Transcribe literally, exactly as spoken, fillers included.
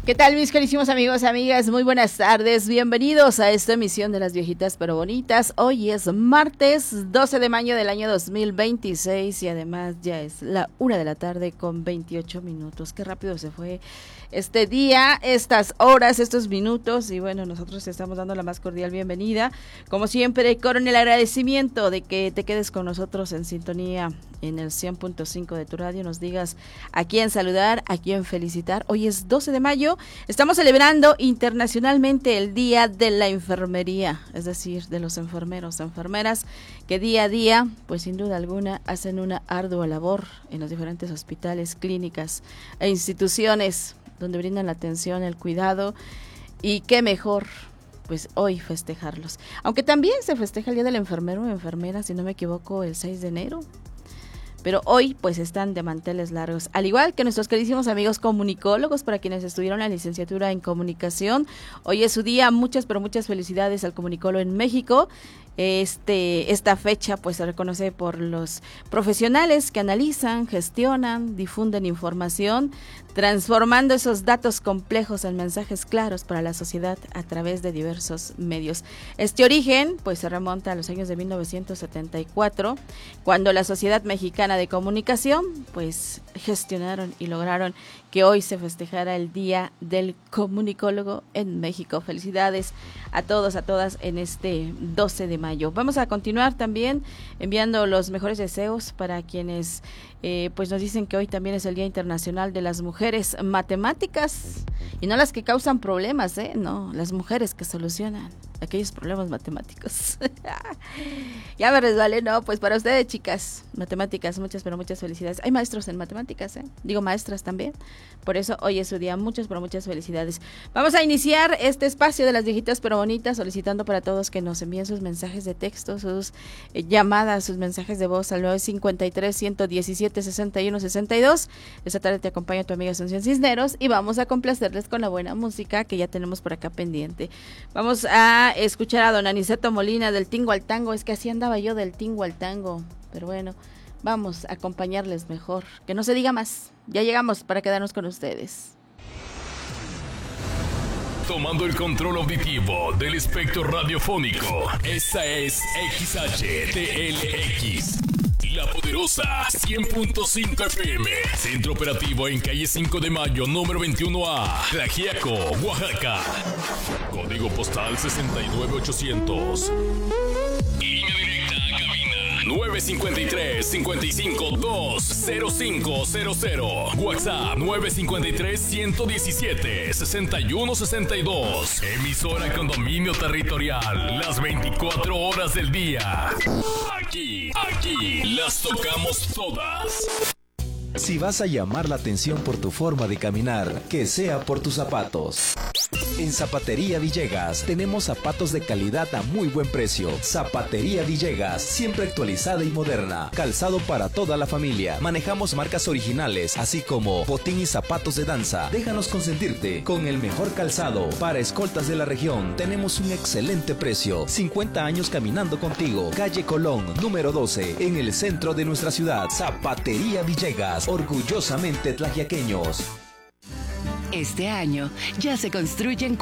¿Qué tal, mis carísimos amigos, amigas? Muy buenas tardes, bienvenidos a esta emisión de Las Viejitas Pero Bonitas. Hoy es martes doce de mayo del año dos mil veintiséis y además ya es la una de la tarde con veintiocho minutos. Qué rápido se fue este día, estas horas, estos minutos, y bueno, nosotros te estamos dando la más cordial bienvenida, como siempre, con el agradecimiento de que te quedes con nosotros en sintonía en el cien punto cinco de tu radio, nos digas a quién saludar, a quién felicitar. Hoy es doce de mayo, estamos celebrando internacionalmente el Día de la Enfermería, es decir, de los enfermeros, enfermeras, que día a día, pues sin duda alguna, hacen una ardua labor en los diferentes hospitales, clínicas e instituciones donde brindan la atención, el cuidado, y qué mejor, pues hoy festejarlos. Aunque también se festeja el Día del Enfermero o Enfermera, si no me equivoco, el seis de enero. Pero hoy pues están de manteles largos, al igual que nuestros queridísimos amigos comunicólogos, para quienes estudiaron la licenciatura en comunicación. Hoy es su día, muchas pero muchas felicidades al comunicólogo en México. Este, esta fecha pues se reconoce por los profesionales que analizan, gestionan, difunden información, transformando esos datos complejos en mensajes claros para la sociedad a través de diversos medios. Este origen pues se remonta a los años de mil novecientos setenta y cuatro, cuando la Sociedad Mexicana de Comunicación pues gestionaron y lograron que hoy se festejara el Día del Comunicólogo en México. Felicidades a todos, a todas en este doce de mayo. Vamos a continuar también enviando los mejores deseos para quienes eh, pues nos dicen que hoy también es el Día Internacional de las Mujeres Matemáticas, y no las que causan problemas, ¿eh? No, las mujeres que solucionan aquellos problemas matemáticos. Ya me resbalé, no, pues para ustedes, chicas, matemáticas, muchas pero muchas felicidades. Hay maestros en matemáticas, ¿eh? Digo maestras también, por eso hoy es su día, muchas pero muchas felicidades. Vamos a iniciar este espacio de Las Viejitas Pero Bonitas, solicitando para todos que nos envíen sus mensajes de texto, sus eh, llamadas, sus mensajes de voz al nueve cincuenta y tres, ciento diecisiete, sesenta y uno sesenta y dos. Esta tarde te acompaña tu amiga Asunción Cisneros y vamos a complacerles con la buena música que ya tenemos por acá pendiente. Vamos a escuchar a don Aniceto Molina del Tingo al Tango. Es que así andaba yo, del Tingo al Tango, pero bueno, vamos a acompañarles mejor, que no se diga más. Ya llegamos para quedarnos con ustedes. Tomando el control auditivo del espectro radiofónico, esta es X H T L X, La Poderosa cien punto cinco F M. Centro operativo en calle cinco de mayo, número veintiuno A, Tlaxiaco, Oaxaca. Código postal sesenta y nueve ochocientos. Línea directa a cabina nueve cincuenta y tres, cincuenta y cinco, dos cero cinco cero cero. WhatsApp nueve cincuenta y tres, ciento diecisiete, sesenta y uno sesenta y dos. Emisora con dominio territorial las veinticuatro horas del día. Aquí, aquí las tocamos todas. Si vas a llamar la atención por tu forma de caminar, que sea por tus zapatos. En Zapatería Villegas tenemos zapatos de calidad a muy buen precio. Zapatería Villegas, siempre actualizada y moderna. Calzado para toda la familia. Manejamos marcas originales, así como botín y zapatos de danza. Déjanos consentirte con el mejor calzado. Para escoltas de la región tenemos un excelente precio. cincuenta años caminando contigo. Calle Colón, número doce, en el centro de nuestra ciudad. Zapatería Villegas, orgullosamente tlaxiaqueños. Este año ya se construyen